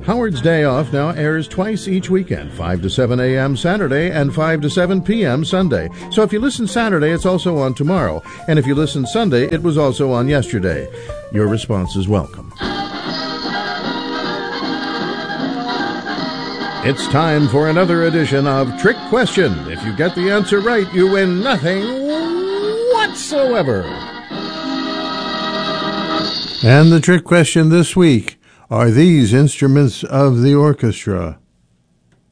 Howard's Day Off now airs twice each weekend, 5 to 7 a.m. Saturday and 5 to 7 p.m. Sunday. So if you listen Saturday, it's also on tomorrow. And if you listen Sunday, it was also on yesterday. Your response is welcome. It's time for another edition of Trick Question. If you get the answer right, you win nothing whatsoever. And the trick question this week: are these instruments of the orchestra?